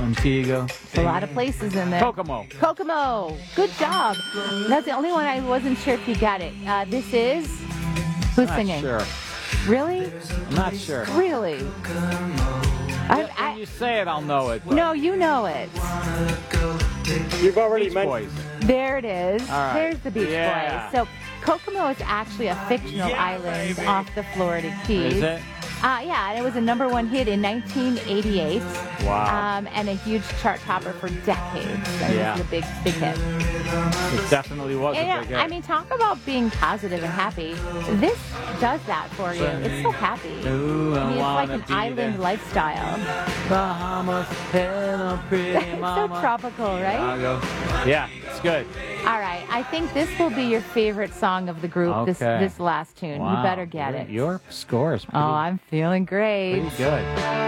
Montego. There's a lot of places in there. Kokomo. Kokomo. Good job. That's the only one I wasn't sure if you got it. This is... Who's singing? Sure. Really? I'm not sure. Really? When you say it, I'll know it. No, you know it. You've already Beach mentioned. Boys. There it is. All right. There's the Beach Yeah. Boys. So Kokomo is actually a fictional island off the Florida Keys. Is it? Yeah, and it was a #1 hit in 1988. Wow. And a huge chart topper for decades. And Yeah. It was a big hit. It definitely was a big hit. I mean, talk about being positive and happy. This does that for you. It's so happy. Ooh, I mean, it's like wanna an be island there. lifestyle. Bahamas, hello, pretty It's so mama. tropical, right? Yeah, it's good. All right, I think this will be your favorite song of the group. Okay. This last tune. Wow. You better get it. Your score is Oh, I'm feeling great. pretty good.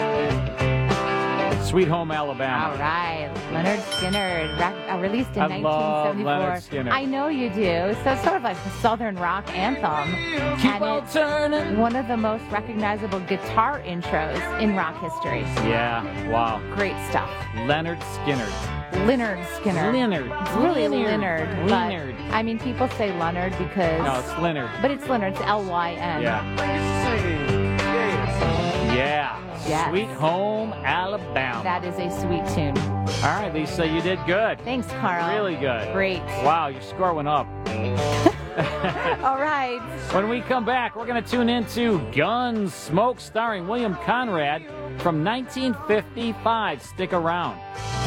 Sweet Home Alabama. All right, Leonard Skinner, released in I love 1974. Leonard Skinner. I know you do. So it's sort of like a southern rock anthem. Keep and on it's turning. one of the most recognizable guitar intros in rock history. Yeah, wow. Great stuff. Leonard Skinner. Leonard Skinner. Leonard. It's really Leonard. but, Leonard. I mean, people say Leonard because... No, it's Leonard. But it's Leonard. It's L-Y-N. Yeah. Yeah. Yes. Sweet Home Alabama. That is a sweet tune. All right, Lisa, you did good. Thanks, Carl. Really good. Great. Wow, your score went up. All right. When we come back, we're going to tune into Gunsmoke starring William Conrad from 1955. Stick around.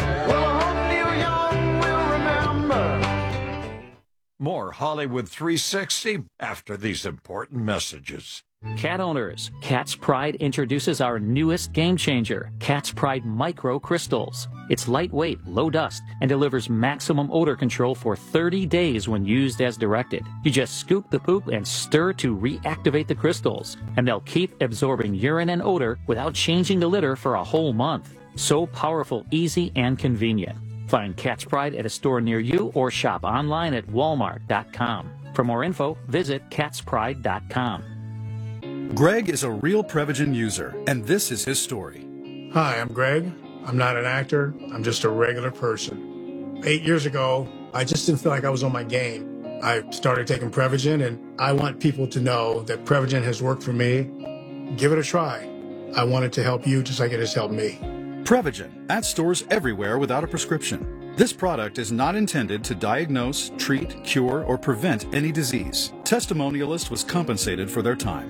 More Hollywood 360 after these important messages. Cat owners, Cat's Pride introduces our newest game changer, Cat's Pride Micro Crystals. It's lightweight, low dust, and delivers maximum odor control for 30 days when used as directed. You just scoop the poop and stir to reactivate the crystals, and they'll keep absorbing urine and odor without changing the litter for a whole month. So powerful, easy, and convenient. Find Cat's Pride at a store near you or shop online at walmart.com. For more info, visit catspride.com. Greg is a real Prevagen user, and this is his story. Hi, I'm Greg. I'm not an actor. I'm just a regular person. 8 years ago, I just didn't feel like I was on my game. I started taking Prevagen, and I want people to know that Prevagen has worked for me. Give it a try. I want it to help you just like it has helped me. Prevagen, at stores everywhere without a prescription. This product is not intended to diagnose, treat, cure, or prevent any disease. Testimonialist was compensated for their time.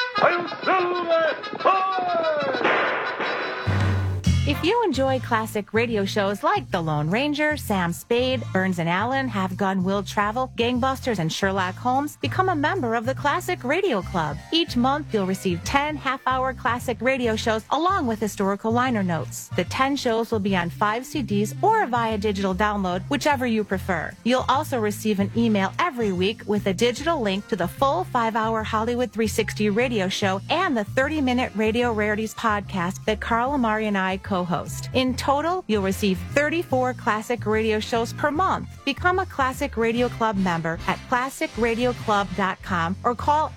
If you enjoy classic radio shows like The Lone Ranger, Sam Spade, Burns and Allen, Have Gun Will Travel, Gangbusters, and Sherlock Holmes, become a member of the Classic Radio Club. Each month, you'll receive 10 half-hour classic radio shows along with historical liner notes. The 10 shows will be on 5 CDs or via digital download, whichever you prefer. You'll also receive an email every week with a digital link to the full 5-hour Hollywood 360 radio show and the 30-minute Radio Rarities podcast that Carl Amari and I co-host. In total, you'll receive 34 classic radio shows per month. Become a Classic Radio Club member at classicradioclub.com or call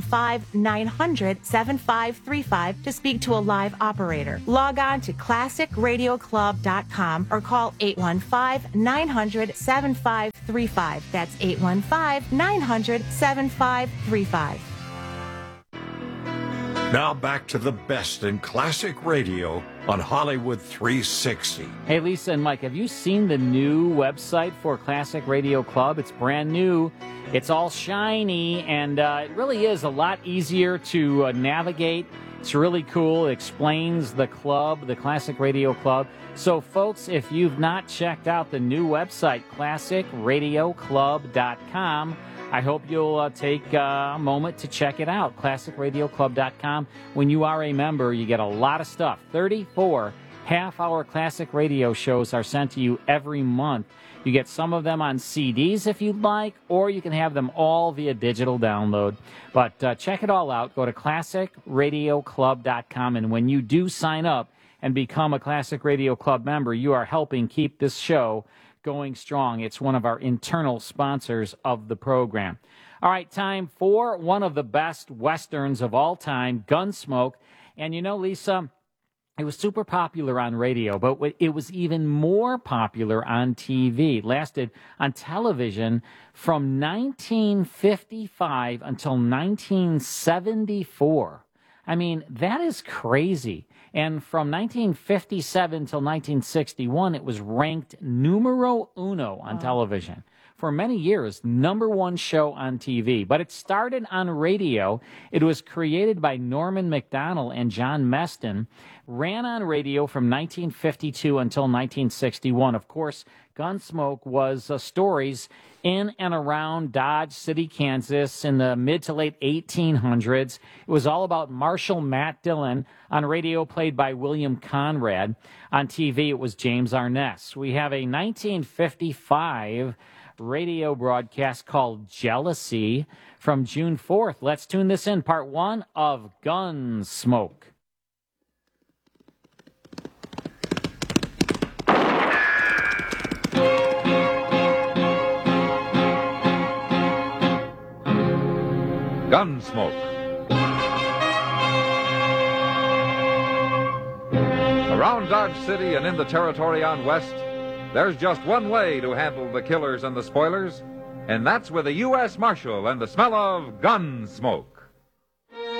815-900-7535 to speak to a live operator. Log on to classicradioclub.com or call 815-900-7535. That's 815-900-7535. Now back to the best in classic radio on Hollywood 360. Hey, Lisa and Mike, have you seen the new website for Classic Radio Club? It's brand new. It's all shiny, and it really is a lot easier to navigate. It's really cool. It explains the club, the Classic Radio Club. So, folks, if you've not checked out the new website, classicradioclub.com, I hope you'll take a moment to check it out, classicradioclub.com. When you are a member, you get a lot of stuff. 34 half-hour classic radio shows are sent to you every month. You get some of them on CDs if you'd like, or you can have them all via digital download. But check it all out. Go to classicradioclub.com, and when you do sign up and become a Classic Radio Club member, you are helping keep this show going strong. It's one of our internal sponsors of the program. All right, time for one of the best Westerns of all time, Gunsmoke. And you know, Lisa, It was super popular on radio, but it was even more popular on TV. It lasted on television from 1955 until 1974. I mean, that is crazy. And from 1957 until 1961, it was ranked numero uno on television. For many years, #1 show on TV. But it started on radio. It was created by Norman Macdonald and John Meston. Ran on radio from 1952 until 1961. Of course, Gunsmoke was stories in and around Dodge City, Kansas in the mid to late 1800s. It was all about Marshal Matt Dillon. On radio, played by William Conrad. On TV, it was James Arness. We have a 1955 radio broadcast called Jealousy from June 4th. Let's tune this in, part 1 of Gunsmoke. Gunsmoke. Around Dodge City and in the territory on West, there's just one way to handle the killers and the spoilers, and that's with a U.S. Marshal and the smell of gun smoke.